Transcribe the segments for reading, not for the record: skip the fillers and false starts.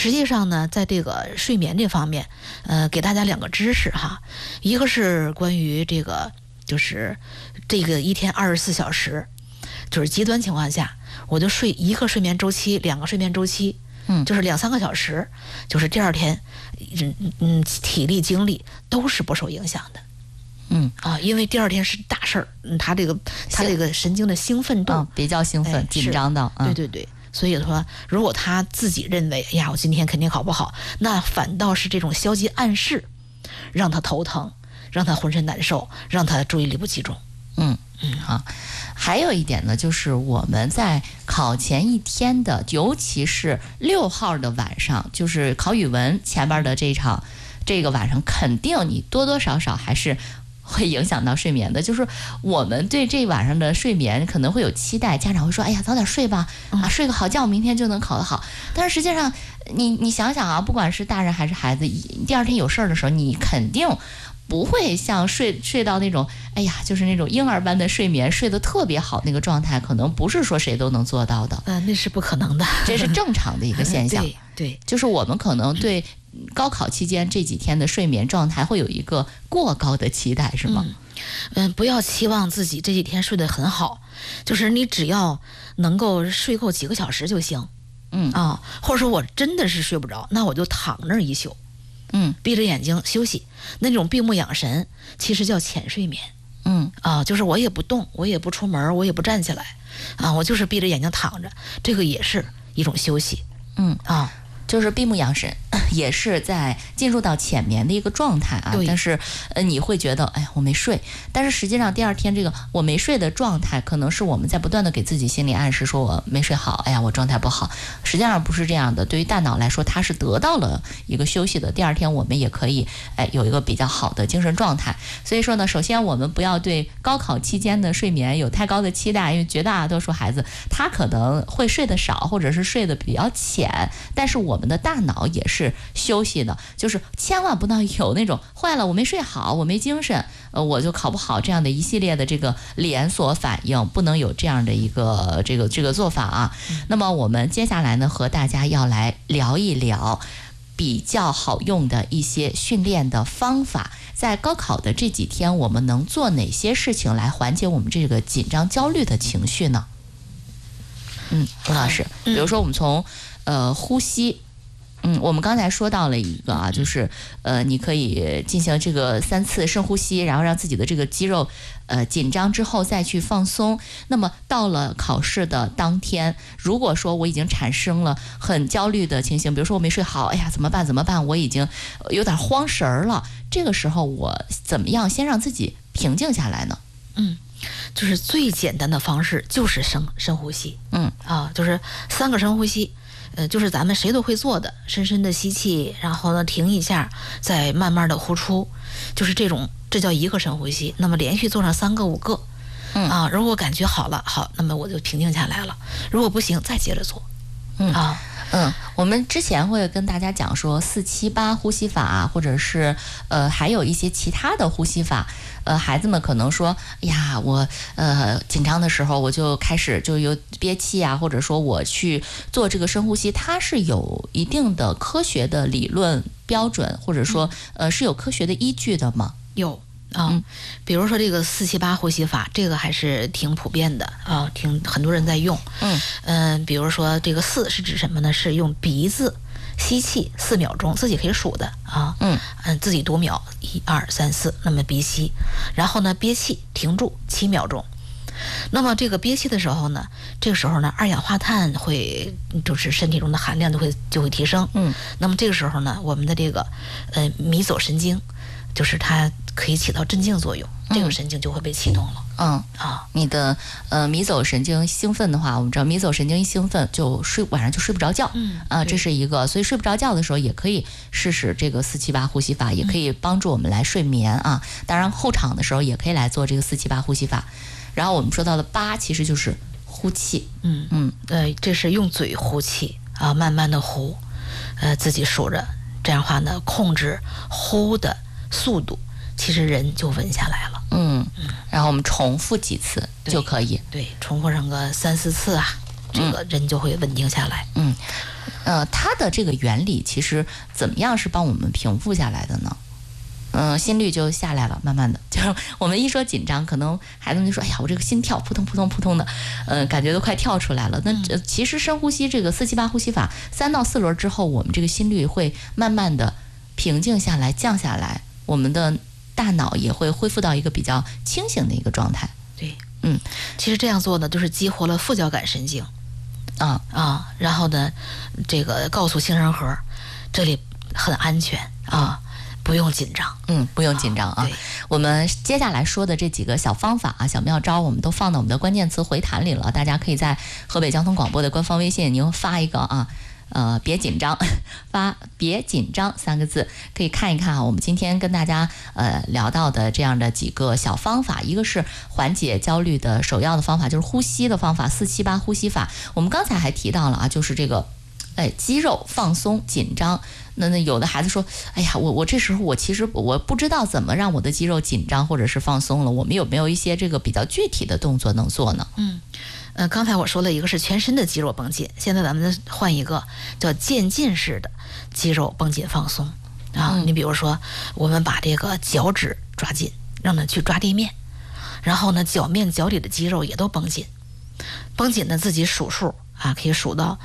实际上呢，在这个睡眠这方面，给大家2个知识哈，一个是关于这个，就是这个一天24小时，就是极端情况下，我就睡1个睡眠周期，2个睡眠周期，就是2、3个小时，就是第二天，体力精力都是不受影响的。因为第二天是大事儿，他这个神经的兴奋度， 比较兴奋、紧张的， 对，所以说，如果他自己认为，哎呀，我今天肯定考不好，那反倒是这种消极暗示，让他头疼，让他浑身难受，让他注意力不集中。 好。还有一点呢，就是我们在考前一天的，尤其是6号的晚上，就是考语文前边的这个晚上，肯定你多多少少还是会影响到睡眠的。就是我们对这晚上的睡眠可能会有期待，家长会说，哎呀，早点睡吧，睡个好觉，明天就能考得好。但是实际上你想想啊，不管是大人还是孩子，第二天有事儿的时候，你肯定不会像睡到那种，哎呀，就是那种婴儿般的睡眠，睡得特别好那个状态，可能不是说谁都能做到的。 那是不可能的， 这是正常的一个现象。 对， 就是我们可能对高考期间这几天的睡眠状态会有一个过高的期待，是吗？ 不要期望自己这几天睡得很好，就是你只要能够睡够几个小时就行。或者说我真的是睡不着，那我就躺那儿一宿。闭着眼睛休息，那种闭目养神其实叫浅睡眠。就是我也不动，我也不出门，我也不站起来，我就是闭着眼睛躺着，这个也是一种休息。 就是闭目养神，也是在进入到浅眠的一个状态啊。但是你会觉得，哎呀，我没睡。但是实际上第二天这个我没睡的状态，可能是我们在不断的给自己心理暗示，说我没睡好，哎呀，我状态不好。实际上不是这样的，对于大脑来说，它是得到了一个休息的。第二天我们也可以有一个比较好的精神状态。所以说呢，首先我们不要对高考期间的睡眠有太高的期待，因为绝大多数孩子他可能会睡得少，或者是睡得比较浅，但是我们的大脑也是休息的，就是千万不能有那种坏了我没睡好，我没精神，我就考不好这样的一系列的这个连锁反应，不能有这样的一个这个做法啊。那么我们接下来呢，和大家要来聊一聊比较好用的一些训练的方法，在高考的这几天，我们能做哪些事情来缓解我们这个紧张焦虑的情绪呢？吴老师，比如说我们从呼吸。我们刚才说到了一个啊，就是你可以进行这个3次深呼吸，然后让自己的这个肌肉紧张之后再去放松。那么到了考试的当天，如果说我已经产生了很焦虑的情形，比如说我没睡好，哎呀怎么办，我已经有点慌神儿了，这个时候我怎么样先让自己平静下来呢？ 就是最简单的方式就是深呼吸。就是3个深呼吸。就是咱们谁都会做的，深深的吸气，然后呢停一下，再慢慢的呼出，就是这叫1个深呼吸。那么连续做上3个5个，如果感觉好了，那么我就平静下来了。如果不行，再接着做。 我们之前会跟大家讲说478呼吸法，或者是还有一些其他的呼吸法。孩子们可能说，哎呀，我紧张的时候我就开始就有憋气啊，或者说我去做这个深呼吸，它是有一定的科学的理论标准，或者说是有科学的依据的吗？ 有。比如说这个478呼吸法，这个还是挺普遍的啊，很多人在用。比如说这个4是指什么呢？是用鼻子吸气4秒钟，自己可以数的啊。自己读秒，1、2、3、4，那么鼻吸，然后呢憋气停住7秒钟。那么这个憋气的时候呢，这个时候呢，二氧化碳会就是身体中的含量就会提升。那么这个时候呢，我们的这个迷走神经，就是它可以起到镇静作用，这个神经就会被启动了。 你的迷走神经兴奋的话，我们知道迷走神经一兴奋就晚上就睡不着觉。这是一个，所以睡不着觉的时候也可以试试这个478呼吸法，也可以帮助我们来睡眠啊。当然后场的时候也可以来做这个478呼吸法。然后我们说到的8其实就是呼气。 这是用嘴呼气啊，慢慢的呼，自己数着，这样的话呢，控制呼的速度，其实人就稳下来了。然后我们重复几次就可以。对，重复上个3、4次啊，这个人就会稳定下来。 它的这个原理其实怎么样是帮我们平复下来的呢？心率就下来了，慢慢的，就是我们一说紧张，可能孩子们就说：“哎呀，我这个心跳扑通扑通扑通的，感觉都快跳出来了。”那其实深呼吸这个478呼吸法3到4轮之后，我们这个心率会慢慢的平静下来、降下来，我们的大脑也会恢复到一个比较清醒的一个状态。 对，其实这样做呢，就是激活了副交感神经，然后呢，这个告诉杏仁核，这里很安全不用紧张， 不用紧张啊。我们接下来说的这几个小方法啊、小妙招，我们都放到我们的关键词回弹里了。大家可以在河北交通广播的官方微信，您发一个别紧张，发别紧张3个字，可以看一看啊。我们今天跟大家聊到的这样的几个小方法，一个是缓解焦虑的首要的方法，就是呼吸的方法，478呼吸法。我们刚才还提到了啊，就是这个肌肉放松紧张。那有的孩子说，哎呀，我这时候我其实我不知道怎么让我的肌肉紧张或者是放松了，我们有没有一些这个比较具体的动作能做呢？ 刚才我说了一个是全身的肌肉绷紧，现在咱们换一个叫渐进式的肌肉绷紧放松你比如说，我们把这个脚趾抓紧，让它去抓地面，然后呢，脚面脚底的肌肉也都绷紧，绷紧呢自己数数可以数到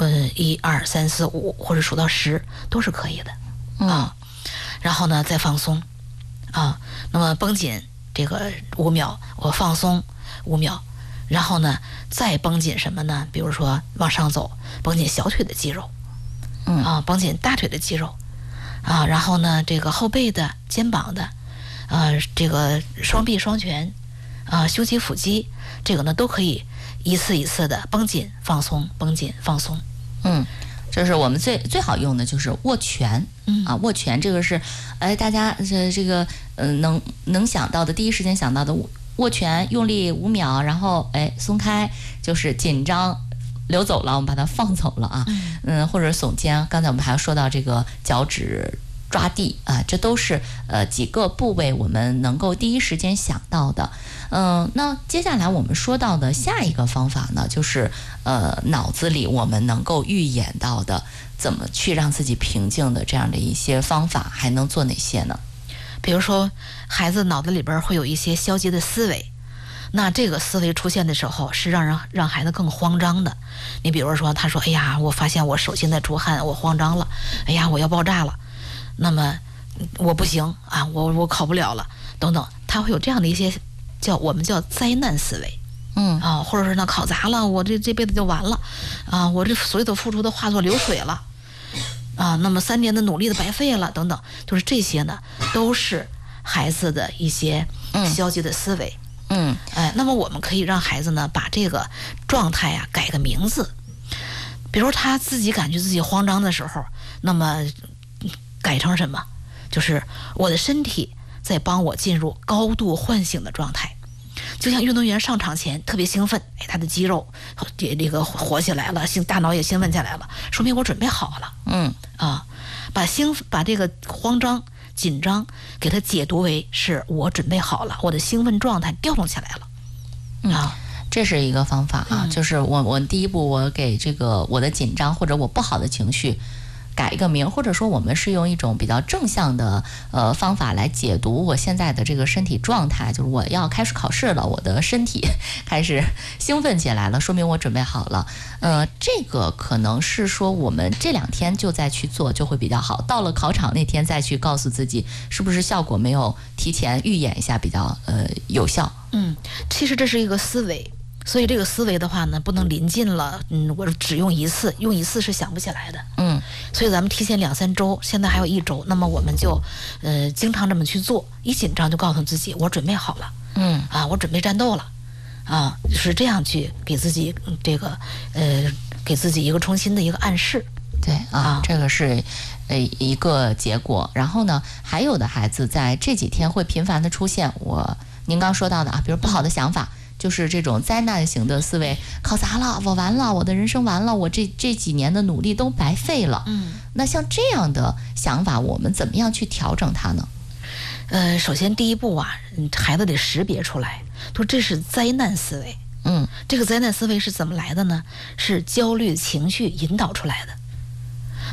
1、2、3、4、5，或者数到10都是可以的然后呢再放松那么绷紧这个5秒，我放松5秒，然后呢再绷紧什么呢？比如说往上走，绷紧小腿的肌肉绷紧大腿的肌肉然后呢这个后背的、肩膀的这个双臂双拳胸肌腹肌，这个呢都可以一次一次的绷紧放松，绷紧放松。 就是我们最好用的就是握拳握拳，这个是大家这个能想到的，第一时间想到的握拳，用力5秒，然后松开，就是紧张流走了，我们把它放走了或者耸肩。刚才我们还说到这个脚趾抓地这都是几个部位我们能够第一时间想到的。那接下来我们说到的下一个方法呢，就是脑子里我们能够预演到的怎么去让自己平静的这样的一些方法，还能做哪些呢？ 比如说孩子脑子里边会有一些消极的思维，那这个思维出现的时候是让孩子更慌张的。你比如说他说，哎呀，我发现我手心在出汗，我慌张了，哎呀，我要爆炸了，那么我不行我考不了了等等，他会有这样的一些我们叫灾难思维或者是呢考砸了，我这辈子就完了我这所有的付出都化作流水了那么3年的努力的白费了等等，就是这些呢都是孩子的一些消极的思维那么我们可以让孩子呢把这个状态改个名字，比如他自己感觉自己慌张的时候，那么改成什么？就是我的身体在帮我进入高度唤醒的状态，就像运动员上场前特别兴奋，他的肌肉这个活起来了，大脑也兴奋起来了，说明我准备好了。把这个慌张紧张给它解读为是我准备好了，我的兴奋状态调动起来了这是一个方法就是我第一步，我给这个我的紧张或者我不好的情绪改一个名，或者说我们是用一种比较正向的方法来解读我现在的这个身体状态，就是我要开始考试了，我的身体开始兴奋起来了，说明我准备好了。这个可能是说我们这2天就再去做就会比较好，到了考场那天再去告诉自己是不是效果没有提前预演一下比较有效。 其实这是一个思维，所以这个思维的话呢，不能临近了，我只用一次，用一次是想不起来的。所以咱们提前2、3周，现在还有1周，那么我们就经常这么去做，一紧张就告诉自己我准备好了，我准备战斗了，是这样去给自己这个给自己一个重新的一个暗示。 对这个是一个结果。然后呢，还有的孩子在这几天会频繁的出现您刚说到的比如不好的想法，就是这种灾难型的思维，考砸了，我完了，我的人生完了，我这几年的努力都白费了。那像这样的想法，我们怎么样去调整它呢？ 首先第一步孩子得识别出来，说这是灾难思维。这个灾难思维是怎么来的呢？是焦虑情绪引导出来的。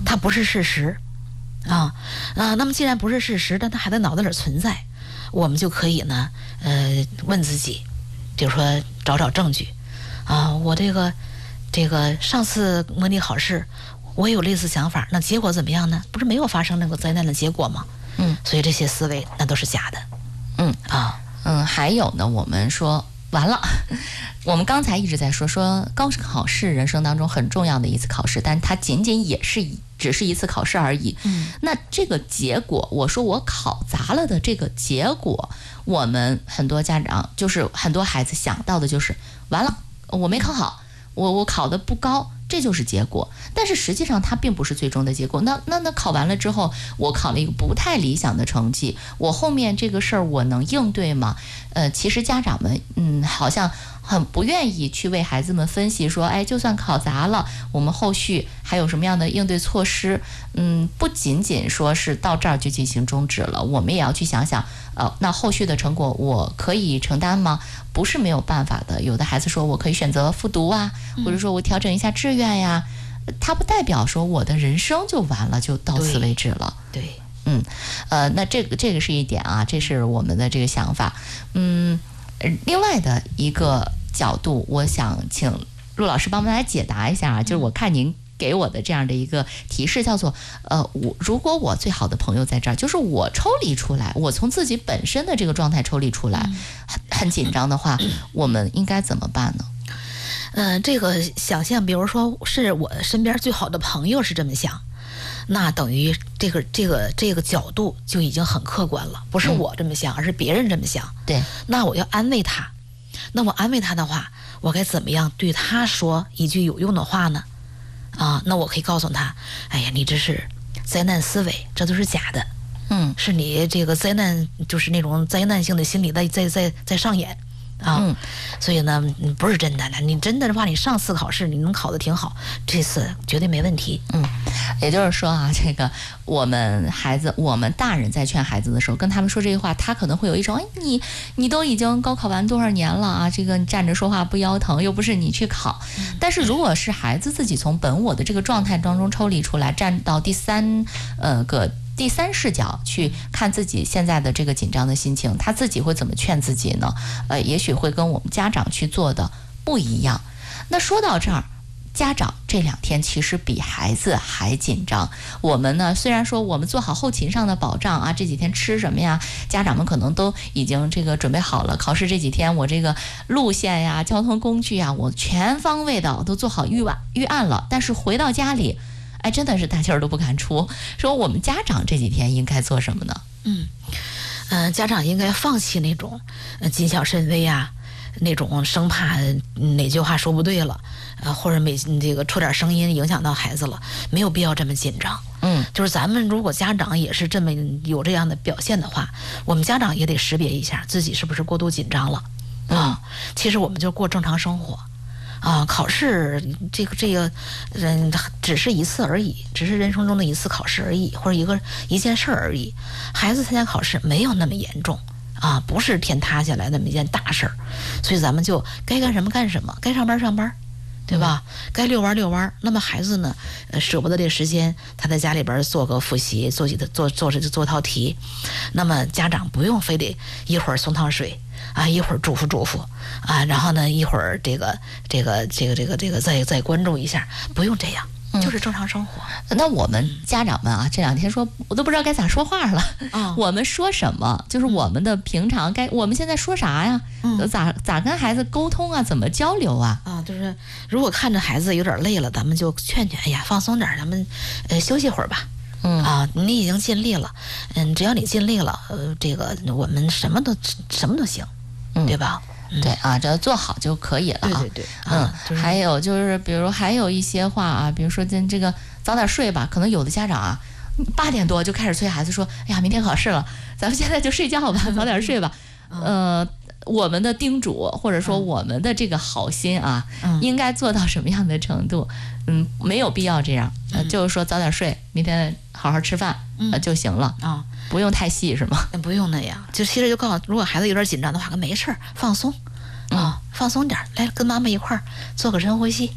它不是事实那么既然不是事实，但它还在脑袋里存在，我们就可以呢问自己，比如说找证据我这个上次模拟考试我也有类似想法，那结果怎么样呢？不是没有发生那个灾难的结果吗？所以这些思维那都是假的。 还有呢，我们说完了，我们刚才一直在说高考是人生当中很重要的一次考试，但它仅仅只是一次考试而已。那这个结果，我说我考砸了的这个结果，我们很多家长就是很多孩子想到的就是完了，我没考好，我考得不高，这就是结果。但是实际上它并不是最终的结果。那考完了之后，我考了一个不太理想的成绩，我后面这个事儿我能应对吗？其实家长们好像很不愿意去为孩子们分析说，就算考砸了，我们后续还有什么样的应对措施？不仅仅说是到这儿就进行终止了，我们也要去想想，那后续的成果我可以承担吗？不是没有办法的。有的孩子说我可以选择复读啊，或者说我调整一下志愿呀，它不代表说我的人生就完了，就到此为止了。 对。 那这个是一点啊，这是我们的这个想法。另外的一个角度，我想请陆老师帮我们来解答一下，就是我看您给我的这样的一个提示，叫做如果我最好的朋友在这儿，就是我抽离出来，我从自己本身的这个状态抽离出来，很紧张的话，我们应该怎么办呢？ 这个想象，比如说是我身边最好的朋友是这么想，那等于这个角度就已经很客观了，不是我这么想，而是别人这么想。 对， 那我要安慰他，那我安慰他的话，我该怎么样对他说一句有用的话呢？那我可以告诉他，哎呀，你这是灾难思维，这都是假的，是你这个灾难，就是那种灾难性的心理在上演。所以呢，不是真的。你真的话，你上次考试你能考得挺好，这次绝对没问题。 也就是说啊，这个我们大人在劝孩子的时候，跟他们说这句话，他可能会有一种，你都已经高考完多少年了啊，这个你站着说话不腰疼，又不是你去考。但是如果是孩子自己从本我的这个状态当中抽离出来，站到第三视角去看自己现在的这个紧张的心情，他自己会怎么劝自己呢？也许会跟我们家长去做的不一样。那说到这儿，家长这2天其实比孩子还紧张。我们呢，虽然说我们做好后勤上的保障啊，这几天吃什么呀，家长们可能都已经这个准备好了。考试这几天，我这个路线呀、交通工具啊，我全方位的都做好预案了。但是回到家里，真的是大气儿都不敢出。说我们家长这几天应该做什么呢？ 家长应该放弃那种谨小慎微啊，那种生怕哪句话说不对了，或者这个出点声音影响到孩子了，没有必要这么紧张。就是咱们如果家长也是这么有这样的表现的话，我们家长也得识别一下自己是不是过度紧张了其实我们就过正常生活。考试这个只是一次而已，只是人生中的一次考试而已，或者一件事而已。孩子参加考试没有那么严重不是天塌下来那么一件大事儿，所以咱们就该干什么干什么，该上班上班，对吧？该遛弯遛弯。那么孩子呢，舍不得这时间，他在家里边做个复习，做套题。那么家长不用非得一会儿送趟水一会儿嘱咐然后呢一会儿这个再关注一下，不用这样，就是正常生活。 那我们家长们这2天说我都不知道该咋说话了我们说什么，就是我们的平常我们现在说啥呀？咋跟孩子沟通啊？怎么交流啊？ 就是如果看着孩子有点累了，咱们就劝，哎呀，放松点，咱们休息会儿吧。你已经尽力了，只要你尽力了，这个我们什么都行，对吧？ 对只要做好就可以了对， 还有就是比如还有一些话比如说这个早点睡吧，可能有的家长8点多就开始催孩子说，哎呀，明天考试了，咱们现在就睡觉吧，早点睡吧。我们的叮嘱或者说我们的这个好心应该做到什么样的程度？没有必要这样，就是说早点睡，明天好好吃饭就行了不用太细是吗？ 不用那样，其实就告诉，如果孩子有点紧张的话，没事儿，放松放松点，来跟妈妈一块儿做个深呼吸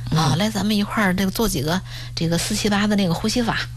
啊，来咱们一块儿这个做几个这个478的那个呼吸法。